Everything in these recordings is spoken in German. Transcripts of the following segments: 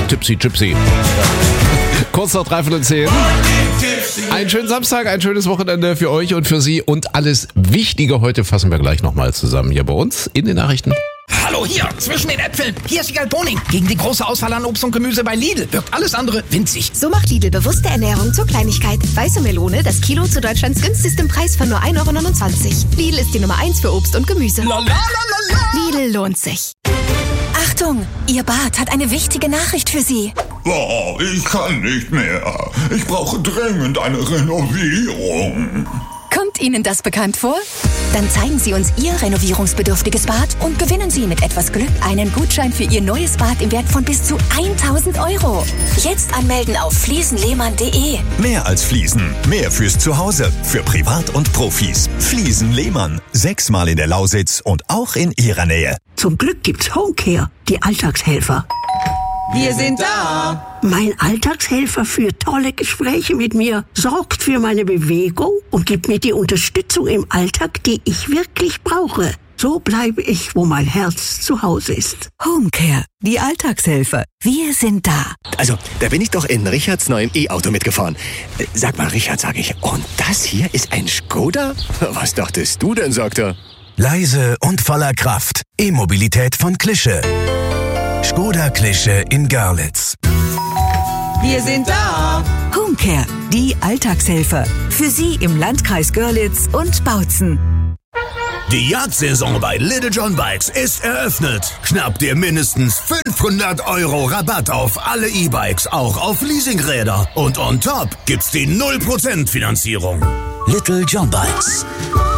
Tipsy. Kurz nach 9:03. Einen schönen Samstag, ein schönes Wochenende für euch und für Sie und alles Wichtige heute fassen wir gleich nochmal zusammen hier bei uns in den Nachrichten. Hallo, hier, zwischen den Äpfeln. Hier ist Wiegald Boning. Gegen die große Auswahl an Obst und Gemüse bei Lidl wirkt alles andere winzig. So macht Lidl bewusste Ernährung zur Kleinigkeit. Weiße Melone, das Kilo zu Deutschlands günstigstem Preis von nur 1,29 €. Lidl ist die Nummer 1 für Obst und Gemüse. Lidl lohnt sich. Achtung, Ihr Bad hat eine wichtige Nachricht für Sie. Oh, ich kann nicht mehr. Ich brauche dringend eine Renovierung. Kommt Ihnen das bekannt vor? Dann zeigen Sie uns Ihr renovierungsbedürftiges Bad und gewinnen Sie mit etwas Glück einen Gutschein für Ihr neues Bad im Wert von bis zu 1.000 €. Jetzt anmelden auf fliesenlehmann.de. Mehr als Fliesen, mehr fürs Zuhause, für Privat und Profis. Fliesen Lehmann, 6-mal in der Lausitz und auch in Ihrer Nähe. Zum Glück gibt's Homecare, die Alltagshelfer. Wir sind da. Mein Alltagshelfer führt tolle Gespräche mit mir, sorgt für meine Bewegung und gibt mir die Unterstützung im Alltag, die ich wirklich brauche. So bleibe ich, wo mein Herz zu Hause ist. Homecare, die Alltagshelfer. Wir sind da. Also, da bin ich doch in Richards neuem E-Auto mitgefahren. Sag mal, Richard, sag ich, und das hier ist ein Skoda? Was dachtest du denn, sagt er. Leise und voller Kraft. E-Mobilität von Klische. Skoda Klische in Görlitz. Wir sind da. Homecare, die Alltagshelfer. Für Sie im Landkreis Görlitz und Bautzen. Die Jagdsaison bei Little John Bikes ist eröffnet. Schnapp dir mindestens 500 € Rabatt auf alle E-Bikes, auch auf Leasingräder. Und on top gibt's die 0% Finanzierung. Little John Bikes.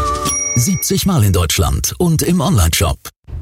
70 Mal in Deutschland und im Onlineshop.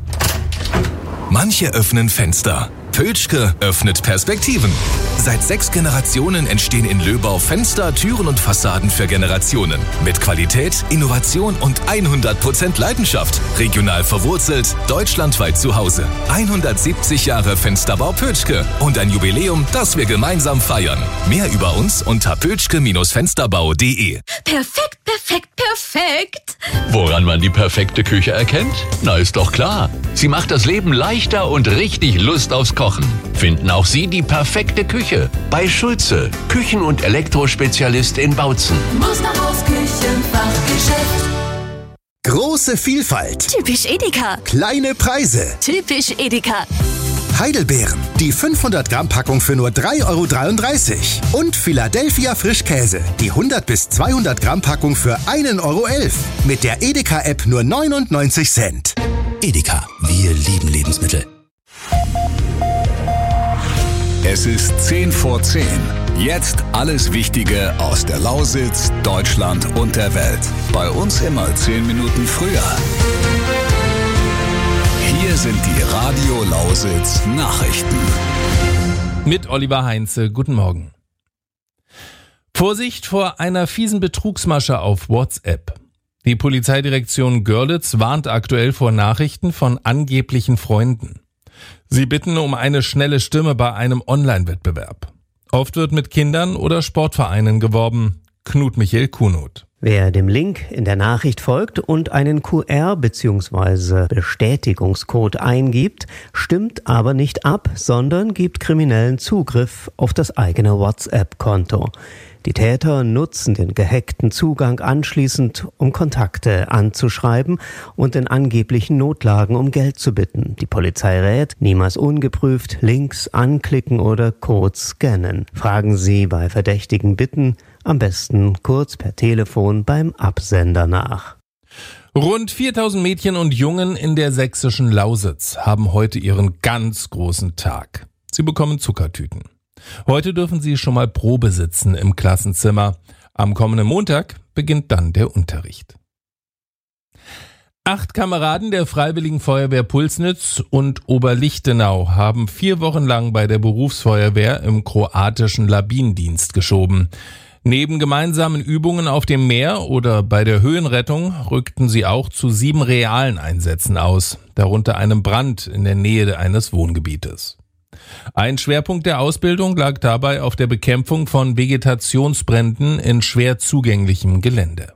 Manche öffnen Fenster. Pötschke öffnet Perspektiven. Seit 6 Generationen entstehen in Löbau Fenster, Türen und Fassaden für Generationen. Mit Qualität, Innovation und 100% Leidenschaft. Regional verwurzelt, deutschlandweit zu Hause. 170 Jahre Fensterbau Pötschke und ein Jubiläum, das wir gemeinsam feiern. Mehr über uns unter pötschke-fensterbau.de. Perfekt, perfekt, perfekt. Woran man die perfekte Küche erkennt? Na, ist doch klar. Sie macht das Leben leichter und richtig Lust aufs Kochen. Finden auch Sie die perfekte Küche bei Schulze, Küchen- und Elektrospezialist in Bautzen. Musterhaus Küchenfachgeschäft. Große Vielfalt. Typisch Edeka. Kleine Preise. Typisch Edeka. Heidelbeeren, die 500 Gramm Packung für nur 3,33 € und Philadelphia Frischkäse, die 100 bis 200 Gramm Packung für 1,11 € mit der Edeka-App nur 99 Cent. Edeka, wir lieben Lebensmittel. Es ist 10 vor 10. Jetzt alles Wichtige aus der Lausitz, Deutschland und der Welt. Bei uns immer 10 Minuten früher. Hier sind die Radio Lausitz Nachrichten. Mit Oliver Heinze, guten Morgen. Vorsicht vor einer fiesen Betrugsmasche auf WhatsApp. Die Polizeidirektion Görlitz warnt aktuell vor Nachrichten von angeblichen Freunden. Sie bitten um eine schnelle Stimme bei einem Online-Wettbewerb. Oft wird mit Kindern oder Sportvereinen geworben. Knut Michael Kuhnot. Wer dem Link in der Nachricht folgt und einen QR bzw. Bestätigungscode eingibt, stimmt aber nicht ab, sondern gibt Kriminellen Zugriff auf das eigene WhatsApp-Konto. Die Täter nutzen den gehackten Zugang anschließend, um Kontakte anzuschreiben und in angeblichen Notlagen um Geld zu bitten. Die Polizei rät, niemals ungeprüft Links anklicken oder Codes scannen. Fragen Sie bei verdächtigen Bitten am besten kurz per Telefon beim Absender nach. Rund 4.000 Mädchen und Jungen in der sächsischen Lausitz haben heute ihren ganz großen Tag. Sie bekommen Zuckertüten. Heute dürfen sie schon mal Probe sitzen im Klassenzimmer. Am kommenden Montag beginnt dann der Unterricht. 8 Kameraden der Freiwilligen Feuerwehr Pulsnitz und Oberlichtenau haben 4 Wochen lang bei der Berufsfeuerwehr im kroatischen Labinendienst geschoben. Neben gemeinsamen Übungen auf dem Meer oder bei der Höhenrettung rückten sie auch zu 7 realen Einsätzen aus, darunter einem Brand in der Nähe eines Wohngebietes. Ein Schwerpunkt der Ausbildung lag dabei auf der Bekämpfung von Vegetationsbränden in schwer zugänglichem Gelände.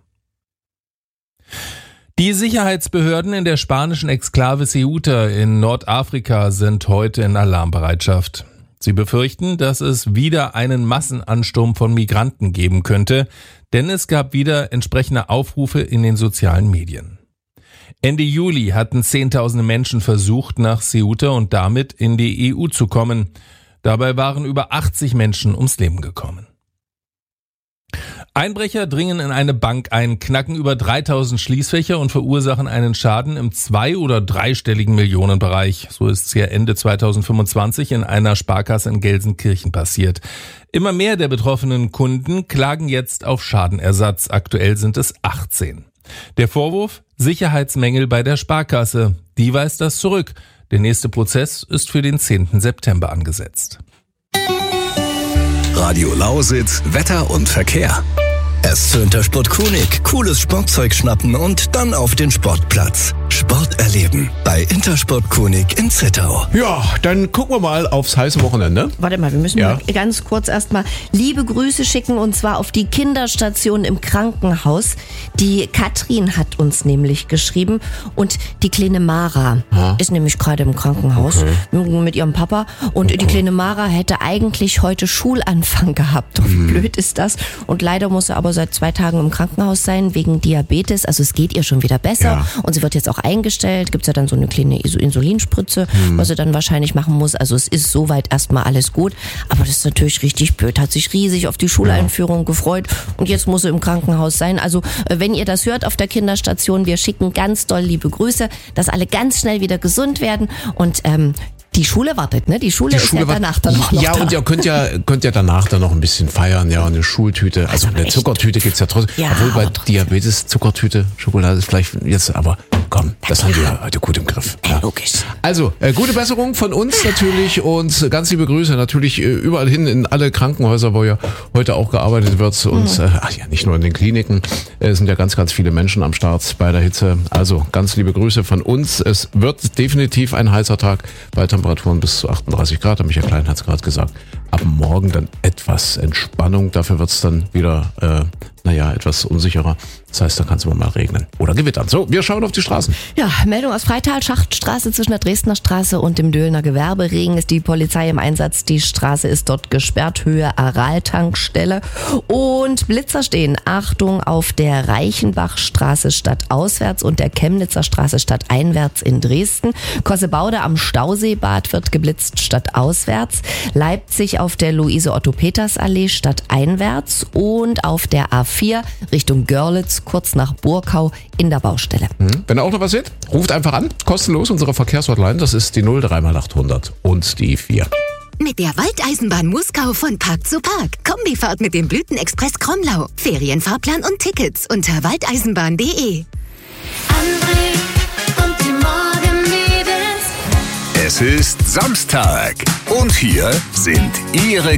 Die Sicherheitsbehörden in der spanischen Exklave Ceuta in Nordafrika sind heute in Alarmbereitschaft. Sie befürchten, dass es wieder einen Massenansturm von Migranten geben könnte, denn es gab wieder entsprechende Aufrufe in den sozialen Medien. Ende Juli hatten Zehntausende Menschen versucht, nach Ceuta und damit in die EU zu kommen. Dabei waren über 80 Menschen ums Leben gekommen. Einbrecher dringen in eine Bank ein, knacken über 3000 Schließfächer und verursachen einen Schaden im 2- oder 3-stelligen Millionenbereich. So ist es ja Ende 2025 in einer Sparkasse in Gelsenkirchen passiert. Immer mehr der betroffenen Kunden klagen jetzt auf Schadenersatz. Aktuell sind es 18. Der Vorwurf? Sicherheitsmängel bei der Sparkasse. Die weist das zurück. Der nächste Prozess ist für den 10. September angesetzt. Radio Lausitz, Wetter und Verkehr. Erst zu Intersport Kunig, cooles Sportzeug schnappen und dann auf den Sportplatz. Sport erleben bei Intersport Kunig in Zittau. Ja, dann gucken wir mal aufs heiße Wochenende. Warte mal, wir müssen mal ganz kurz erstmal liebe Grüße schicken und zwar auf die Kinderstation im Krankenhaus. Die Katrin hat uns nämlich geschrieben und die kleine Mara ist nämlich gerade im Krankenhaus mit ihrem Papa und die kleine Mara hätte eigentlich heute Schulanfang gehabt. Wie blöd ist das? Und leider muss sie aber seit 2 Tagen im Krankenhaus sein wegen Diabetes. Also es geht ihr schon wieder besser und sie wird jetzt auch eingestellt. Gibt's ja dann so eine kleine Insulinspritze, was sie dann wahrscheinlich machen muss. Also es ist soweit erstmal alles gut. Aber das ist natürlich richtig blöd. Hat sich riesig auf die Schuleinführung gefreut und jetzt muss sie im Krankenhaus sein. Also wenn ihr das hört auf der Kinderstation, wir schicken ganz doll liebe Grüße, dass alle ganz schnell wieder gesund werden und die Schule wartet, ne? Die Schule ist ja danach dann noch ja, da. Und ihr könnt ja danach dann noch ein bisschen feiern, ja, und eine Schultüte. Also eine Zuckertüte gibt's ja trotzdem. Ja, obwohl bei Diabetes Zuckertüte, Schokolade ist vielleicht jetzt, aber komm, das haben wir heute gut im Griff. Ja. Logisch. Also, gute Besserung von uns natürlich und ganz liebe Grüße natürlich überall hin in alle Krankenhäuser, wo ja heute auch gearbeitet wird. Und nicht nur in den Kliniken, sind ja ganz, ganz viele Menschen am Start bei der Hitze. Also ganz liebe Grüße von uns. Es wird definitiv ein heißer Tag bei Temperaturen bis zu 38 Grad, Michael Klein hat es gerade gesagt. Ab morgen dann etwas Entspannung, dafür wird es dann wieder etwas unsicherer. Das heißt, da kann es mal regnen oder gewittern. So, wir schauen auf die Straßen. Ja, Meldung aus Freital, Schachtstraße zwischen der Dresdner Straße und dem Döhlener Gewerberegen ist die Polizei im Einsatz. Die Straße ist dort gesperrt, Höhe Aral-Tankstelle. Und Blitzer stehen, Achtung, auf der Reichenbachstraße stadtauswärts und der Chemnitzer Straße stadteinwärts in Dresden. Kossebaude am Stauseebad wird geblitzt stadtauswärts. Leipzig auf der Luise-Otto-Peters-Allee stadteinwärts und auf der A4 Richtung Görlitz kurz nach Burkau in der Baustelle. Wenn ihr auch noch was seht, ruft einfach an. Kostenlos unsere Verkehrshotline. Das ist die 03800 und die 4. Mit der Waldeisenbahn Muskau von Park zu Park. Kombifahrt mit dem Blütenexpress Kromlau. Ferienfahrplan und Tickets unter waldeisenbahn.de. Es ist Samstag und hier sind Ihre